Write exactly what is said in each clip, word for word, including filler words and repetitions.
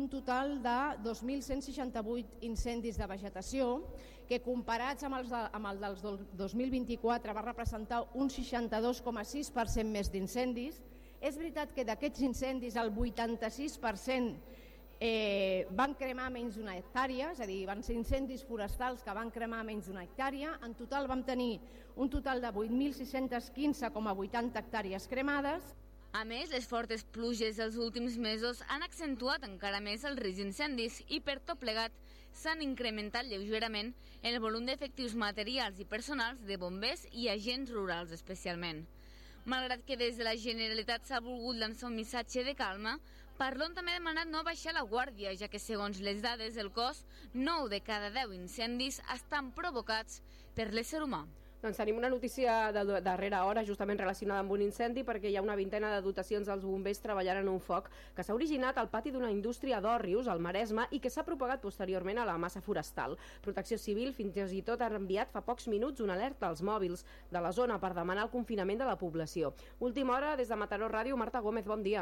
un total de dos mil cent seixanta-vuit incendis de vegetació, que comparats amb, els de, amb el dels dos mil vint-i-quatre va representar un seixanta-dos coma sis per cent més d'incendis. És veritat que d'aquests incendis el vuitanta-sis per cent eh, van cremar menys d'una hectàrea, és a dir, van ser incendis forestals que van cremar menys d'una hectàrea. En total vam tenir un total de vuit mil sis-cents quinze coma vuitanta hectàrees cremades. A més, les fortes pluges dels últims mesos han accentuat encara més el risc d'incendis i per tot plegat s'han incrementat lleugerament el volum d'efectius materials i personals de bombers i agents rurals especialment. Malgrat que des de la Generalitat s'ha volgut lançar un missatge de calma, Parlon també ha demanat no baixar la guàrdia, ja que segons les dades del cos, nou de cada deu incendis estan provocats per l'ésser humà. Doncs tenim una notícia de darrera hora justament relacionada amb un incendi, perquè hi ha una vintena de dotacions dels bombers treballant en un foc que s'ha originat al pati d'una indústria d'Òrrius, al Maresme, i que s'ha propagat posteriorment a la massa forestal. Protecció Civil fins i tot ha enviat fa pocs minuts una alerta als mòbils de la zona per demanar el confinament de la població. Última hora, des de Mataró Ràdio, Marta Gómez, bon dia.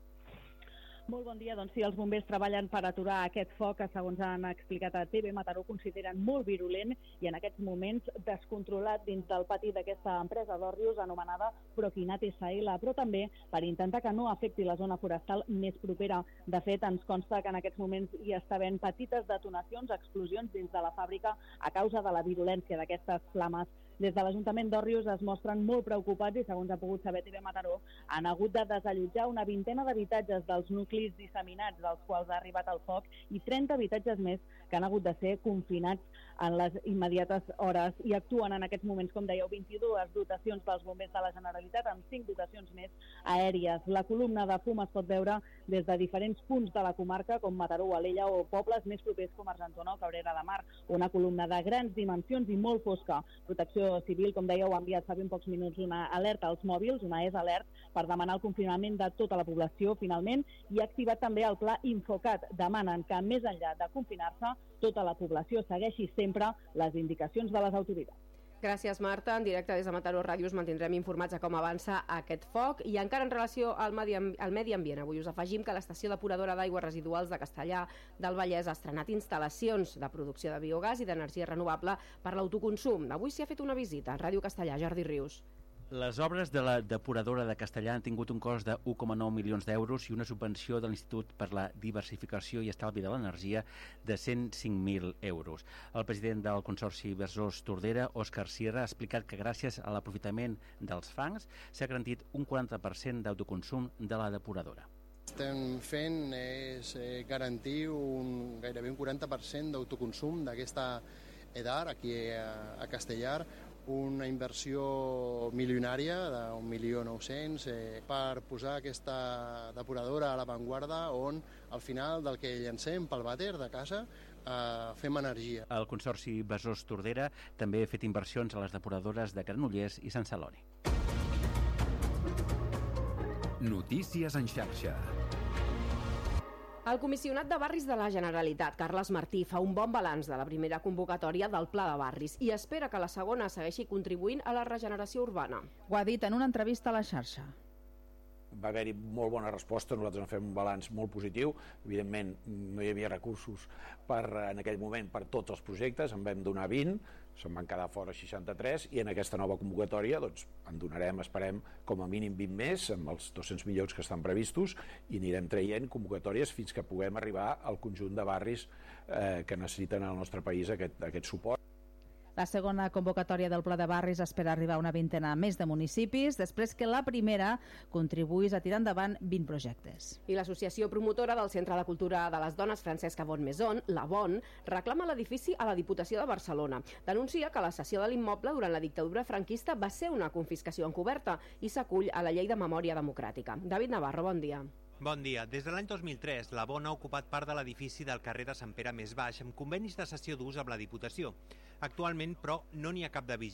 Molt bon dia. Doncs sí, els bombers treballen per aturar aquest foc que, segons han explicat a T V Mataró, consideren molt virulent i en aquests moments descontrolat dins del pati d'aquesta empresa d'Òrrius anomenada Proquinat S L, però també per intentar que no afecti la zona forestal més propera. De fet, ens consta que en aquests moments hi està havent petites detonacions, explosions dins de la fàbrica a causa de la virulència d'aquestes flames. Des de l'Ajuntament d'Òrrius es mostren molt preocupats i, segons ha pogut saber T V Mataró, han hagut de desallotjar una vintena d'habitatges dels nuclis disseminats dels quals ha arribat el foc i trenta habitatges més que han hagut de ser confinats en les immediates hores, i actuen en aquests moments, com dèieu, vint-i-dues dotacions dels bombers de la Generalitat amb cinc dotacions més aèries. La columna de fum es pot veure des de diferents punts de la comarca com Mataró, Alella o pobles més propers com Argentona o Cabrera de Mar. Una columna de grans dimensions i molt fosca. Protecció Civil, com dèieu, ha enviat fa ben pocs minuts una alerta als mòbils, una és alert, per demanar el confinament de tota la població finalment, i ha activat també el pla Infocat. Demanen que més enllà de confinar-se, tota la població segueixi sempre les indicacions de les autoritats. Gràcies, Marta. En directe des de Mataró Ràdio us mantindrem informats de com avança aquest foc. I encara en relació al medi, al medi ambient, avui us afegim que l'estació depuradora d'aigües residuals de Castellar del Vallès ha estrenat instal·lacions de producció de biogàs i d'energia renovable per l'autoconsum. Avui s'hi ha fet una visita. Ràdio Castellar, Jordi Rius. Les obres de la depuradora de Castellar han tingut un cost de u coma nou milions d'euros i una subvenció de l'Institut per la Diversificació i Estalvi de l'Energia de cent cinc mil euros. El president del Consorci Besòs Tordera, Òscar Sierra, ha explicat que gràcies a l'aprofitament dels fangs s'ha garantit un quaranta per cent d'autoconsum de la depuradora. Estem fent és garantir un, gairebé un quaranta per cent d'autoconsum d'aquesta EDAR aquí a Castellar, una inversió milionària d'un milió nou-cents eh, per posar aquesta depuradora a l'avantguarda, on al final del que llancem pel vàter de casa eh, fem energia. El Consorci Besòs Tordera també ha fet inversions a les depuradores de Granollers i Sant Celoni. Notícies en xarxa. El comissionat de barris de la Generalitat, Carles Martí, fa un bon balanç de la primera convocatòria del Pla de Barris i espera que la segona segueixi contribuint a la regeneració urbana. Ho ha dit en una entrevista a la xarxa. Va haver-hi molt bona resposta, nosaltres en fem un balanç molt positiu. Evidentment no hi havia recursos per, en aquell moment per tots els projectes, en vam donar vint, se'n van quedar fora seixanta-tres i en aquesta nova convocatòria doncs, en donarem, esperem, com a mínim vint més amb els dos-cents milions que estan previstos i anirem traient convocatòries fins que puguem arribar al conjunt de barris eh, que necessiten al nostre país aquest, aquest suport. La segona convocatòria del Pla de Barris espera arribar a una vintena més de municipis, després que la primera contribuís a tirar endavant vint projectes. I l'associació promotora del Centre de Cultura de les Dones Francesca Bonmaison, la Bon, reclama l'edifici a la Diputació de Barcelona. Denuncia que la cessió de l'immoble durant la dictadura franquista va ser una confiscació encoberta i s'acull a la Llei de Memòria Democràtica. David Navarro, bon dia. Bon dia. Des de l'any dos mil tres, la Bon ha ocupat part de l'edifici del carrer de Sant Pere més baix amb convenis de cessió d'ús amb la Diputació. Actualment, però, no n'hi ha cap de vigent.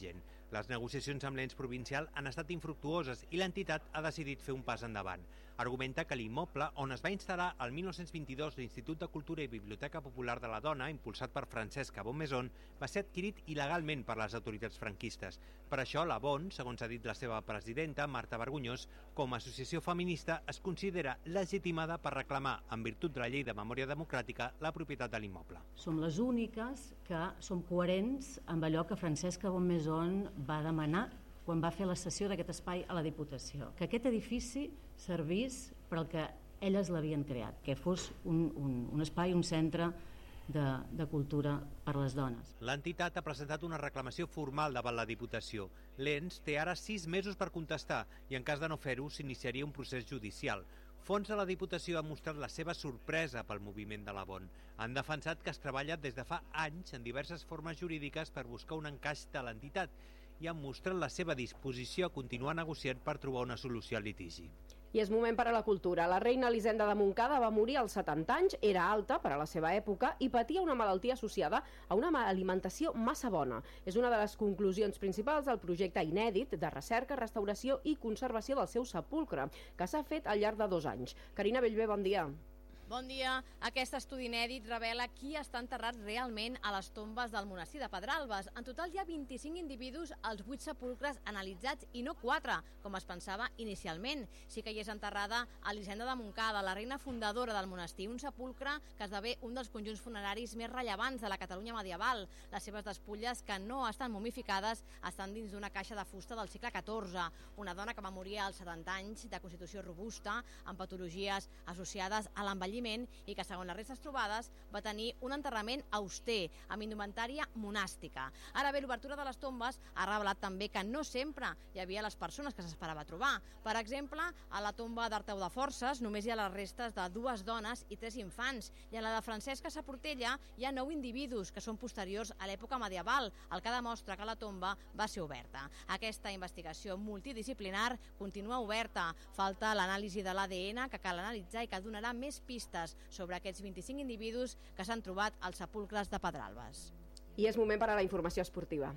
Les negociacions amb l'ens provincial han estat infructuoses i l'entitat ha decidit fer un pas endavant. Argumenta que l'immoble on es va instal·lar el mil nou-cents vint-i-dos l'Institut de Cultura i Biblioteca Popular de la Dona, impulsat per Francesca Bonmaison, va ser adquirit il·legalment per les autoritats franquistes. Per això, la Bon, segons ha dit la seva presidenta, Marta Vergonyós, com a associació feminista es considera legitimada per reclamar, en virtut de la llei de memòria democràtica, la propietat de l'immoble. Som les úniques que som coherents amb allò que Francesca Bonmaison va demanar quan va fer la cessió d'aquest espai a la Diputació, que aquest edifici servís per al que elles l'havien creat, que fos un, un, un espai, un centre de, de cultura per a les dones. L'entitat ha presentat una reclamació formal davant la Diputació. L'ens té ara sis mesos per contestar i en cas de no fer-ho s'iniciaria un procés judicial. Fons de la Diputació ha mostrat la seva sorpresa pel moviment de la Bon. Han defensat que es treballa des de fa anys en diverses formes jurídiques per buscar un encaix de l'entitat i han mostrat la seva disposició a continuar negociant per trobar una solució al litigi. I és moment per a la cultura. La reina Elisenda de Montcada va morir als setanta anys, era alta per a la seva època i patia una malaltia associada a una alimentació massa bona. És una de les conclusions principals del projecte inèdit de recerca, restauració i conservació del seu sepulcre, que s'ha fet al llarg de dos anys. Carina Bellver, bon dia. Bon dia. Aquest estudi inèdit revela qui està enterrat realment a les tombes del monestir de Pedralbes. En total hi ha vint-i-cinc individus als vuit sepulcres analitzats i no quatre, com es pensava inicialment. Sí que hi és enterrada Elisenda de Montcada, la reina fundadora del monestir, un sepulcre que esdevé un dels conjunts funeraris més rellevants de la Catalunya medieval. Les seves despulles, que no estan momificades, estan dins d'una caixa de fusta del segle catorze. Una dona que va morir als setanta anys, de constitució robusta, amb patologies associades a l'envelliment i que, segons les restes trobades, va tenir un enterrament auster, amb indumentària monàstica. Ara bé, l'obertura de les tombes ha revelat també que no sempre hi havia les persones que s'esperava trobar. Per exemple, a la tomba d'Arteu de Forces només hi ha les restes de dues dones i tres infants, i a la de Francesca Saportella hi ha nou individus que són posteriors a l'època medieval, el que demostra que la tomba va ser oberta. Aquesta investigació multidisciplinar continua oberta. Falta l'anàlisi de l'A D N que cal analitzar i que donarà més pistes sobre aquests vint-i-cinc individus que s'han trobat als sepulcres de Pedralbes. I és moment per a la informació esportiva,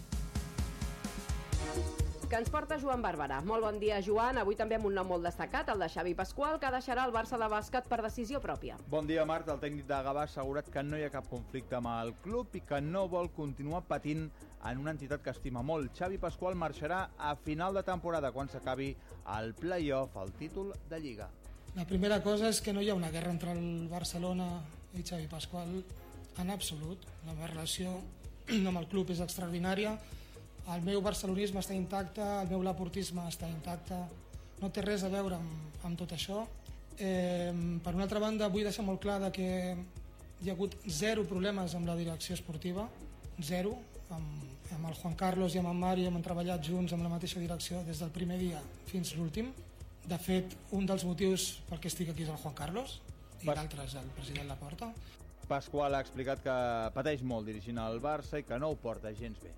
que ens porta Joan Bàrbara. Molt bon dia, Joan. Avui també amb un nom molt destacat, el de Xavi Pasqual, que deixarà el Barça de bàsquet per decisió pròpia. Bon dia, Marta. El tècnic de Gavà ha assegurat que no hi ha cap conflicte amb el club i que no vol continuar patint en una entitat que estima molt. Xavi Pasqual marxarà a final de temporada quan s'acabi el play-off, el títol de Lliga. La primera cosa és que no hi ha una guerra entre el Barcelona i Xavi Pasqual en absolut. La meva relació amb el club és extraordinària. El meu barcelonisme està intacte, el meu laportisme està intacte. No té res a veure amb, amb tot això. Eh, per una altra banda, vull deixar molt clar que hi ha hagut zero problemes amb la direcció esportiva. Zero. Amb, amb el Juan Carlos i amb en Mario hem treballat junts amb la mateixa direcció des del primer dia fins l'últim. De fet, un dels motius pel que estic aquí és el Juan Carlos i Pas... l'altre és el president Laporta. Pasqual ha explicat que pateix molt dirigint el Barça i que no ho porta gens bé.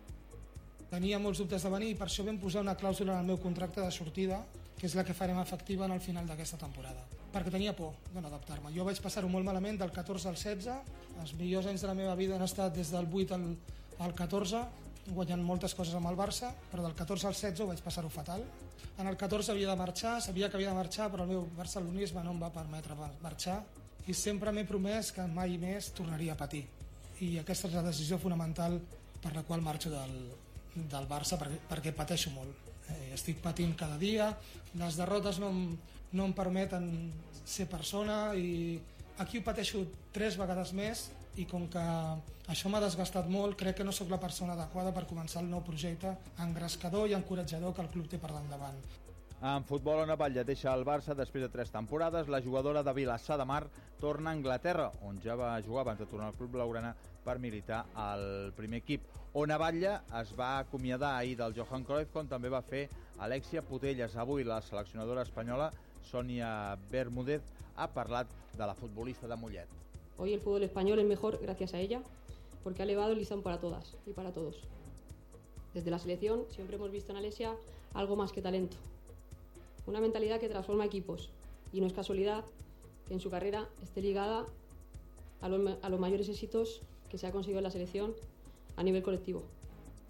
Tenia molts dubtes de venir i per això vam posar una clàusula en el meu contracte de sortida, que és la que farem efectiva en el final d'aquesta temporada, perquè tenia por de no adaptar-me. Jo vaig passar-ho molt malament del catorze al setze, els millors anys de la meva vida han estat des del vuit al, al catorze, guanyant moltes coses amb el Barça, però del catorze al setze ho vaig passar-ho fatal. En el catorze havia de marxar, sabia que havia de marxar, però el meu barcelonisme no em va permetre marxar i sempre m'he promès que mai més tornaria a patir. I aquesta és la decisió fonamental per la qual marxo del, del Barça, perquè, perquè pateixo molt. Eh, estic patint cada dia, les derrotes no em, no em permeten ser persona i aquí ho pateixo tres vegades més i com que això m'ha desgastat molt, crec que no sóc la persona adequada per començar el nou projecte engrescador i encoratjador que el club té per davant. En futbol, Ona Batlle deixa el Barça després de tres temporades. La jugadora de Vilassar de Mar torna a Anglaterra, on ja va jugar abans de tornar al club blaugrana per militar al primer equip. Ona Batlle es va acomiadar ahir del Johan Cruyff, com també va fer Alexia Putellas. Avui la seleccionadora espanyola Sonia Bermúdez ha parlat de la futbolista de Mollet. Hoy el fútbol español es mejor gracias a ella, porque ha elevado el listón para todas y para todos. Desde la selección siempre hemos visto en Alexia algo más que talento. Una mentalidad que transforma equipos y no es casualidad que en su carrera esté ligada a los, a los mayores éxitos que se ha conseguido en la selección a nivel colectivo.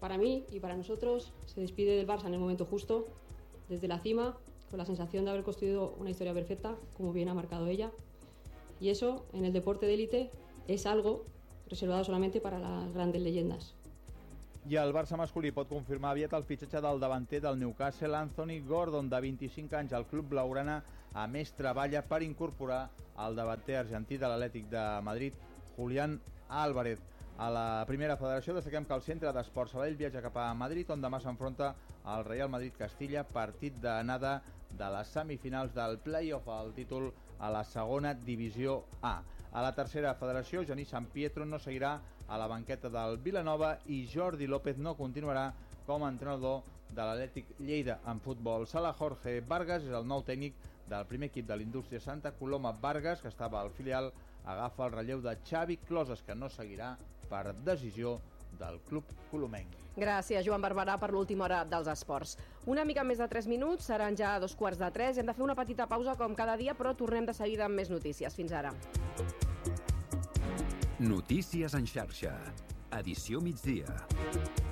Para mí y para nosotros se despide del Barça en el momento justo, desde la cima, con la sensación de haber construido una historia perfecta, como bien ha marcado ella. Y eso, en el deporte de élite, es algo reservado solamente para las grandes leyendas. I el Barça masculí pot confirmar aviat el fitxatge del davanter del Newcastle, Anthony Gordon, de vint-i-cinc anys. El club blaugrana a més treballa per incorporar el davanter argentí de l'Atlètic de Madrid, Julián Álvarez. A la primera federació destaquem que el centre d'Esports Sabadell viatja cap a Madrid, on demà s'enfronta al Real Madrid-Castilla, partit d'anada de les semifinals del play-off al títol a la segona divisió A. A la tercera federació, Genís San Pietro no seguirà a la banqueta del Vilanova i Jordi López no continuarà com a entrenador de l'Atlètic Lleida en futbol. Sala Jorge Vargas és el nou tècnic del primer equip de l'Indústria Santa Coloma. Vargas, que estava al filial, agafa el relleu de Xavi Closes, que no seguirà per decisió del club colomenc. Gràcies, Joan Barberà, per l'última hora dels esports. Una mica més de tres minuts, seran ja dos quarts de tres. Hem de fer una petita pausa com cada dia, però tornem de seguida amb més notícies. Fins ara. Notícies en xarxa. Edició migdia.